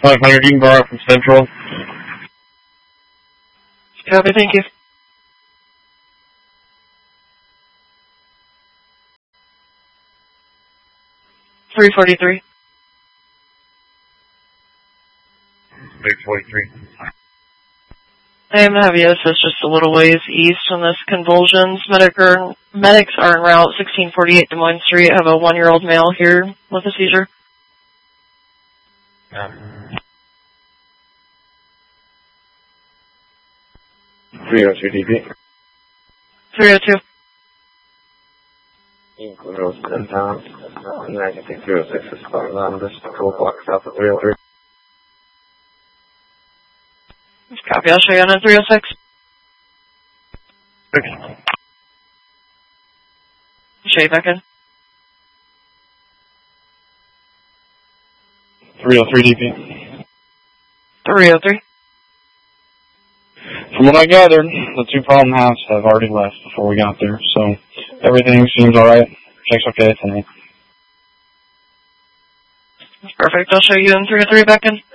500, you can borrow from Central. Copy, thank you. $343. 343. I am going to have you assist just a little ways east on this convulsions. Medics are en route, 1648 Des Moines Street. I have a 1-year-old male here with a seizure. 302 DP. 302. Equals 10 pounds. And I can take 306 is spot on this 12 block south of 303. Copy, I'll show you on a 306. Okay. Show you back in. 303 DP. 303. From what I gathered, the 2 problem halves have already left before we got there, so everything seems alright. Check's okay tonight. Perfect, I'll show you in 303 back in.